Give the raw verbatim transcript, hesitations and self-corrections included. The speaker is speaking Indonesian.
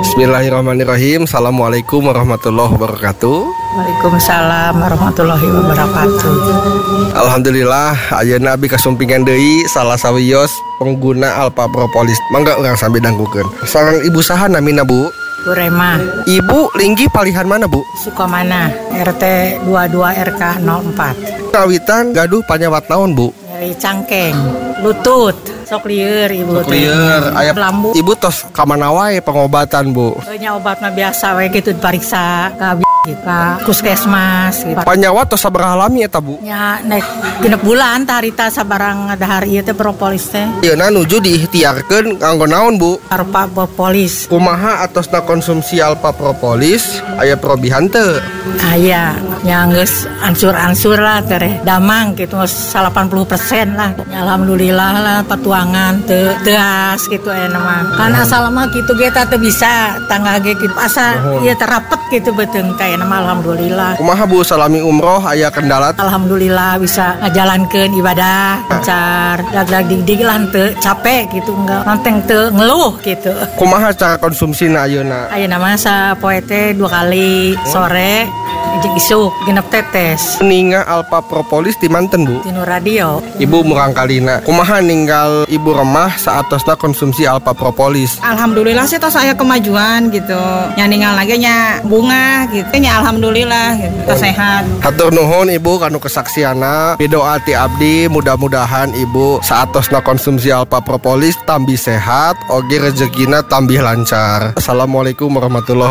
Bismillahirrahmanirrahim. Assalamualaikum warahmatullahi wabarakatuh. Waalaikumsalam warahmatullahi wabarakatuh. Alhamdulillah, ayeuna abi kasumpingan deui salah sawios pengguna Alpha Propolis. Mangga urang sambil danggukeun. Sareng ibu saha namina, Bu? Bu Rema. Ibu linggih palihan mana, Bu? Sukamana, R T dua puluh dua R K nol empat. Kawitan gaduh panyawat naon, Bu? Nyeri cangkeng, lutut, sok lieur ibu teh. Clear, aya lambu. Ibu tos ka mana wae pengobatan, Bu? Nya obat mah biasa we kitu dipariksa ka gitu, ka puskesmas gitu. Panyawat tos sabaraha lami eta, Bu? Nya naik genep bulan tah harita sabarang dahar ieu teh propolis teh. Ayeuna nuju diikhtiarkeun nganggo naon, Bu? Alpha Propolis. Kumaha atosna konsumsi Alpha Propolis aya perobihan teu? Aya nya geus ansur-ansur lah teh damang gitu delapan puluh persen lah. Ya, alhamdulillah lah patuangan teu teas gitu aya mah. Kan asal mah kitu ge teh bisa tangga ge kitu asa ieu terapet gitu beuteung teh aya mah alhamdulillah. Kumaha, Bu, salami umroh aya kendala? Alhamdulillah bisa ngajalankeun ibadah lancar, dag-dag dig-dig lah teu capek gitu enggak nanteng teu ngeluh gitu. Kumaha cara konsumsina ayeuna? Ayeuna mah sapoe teh dua kali sore jeung isuk genep tetes. Ninga Alpha Propolis di manten, Bu? Tinu radio. Ibu murang kalina. Kumaha ninggal Ibu remah saatosna konsumsi Alpha Propolis? Alhamdulillah sih tos aya kemajuan gitu. Nya ninggal lagi nya bunga gitu. Nya alhamdulillah gitu. Tos sehat. Hatur nuhun Ibu kanu kesaksiana. Bidoa ti abdi mudah-mudahan Ibu saatosna konsumsi Alpha Propolis tambih sehat, oge rezekina tambih lancar. Assalamualaikum warahmatullahi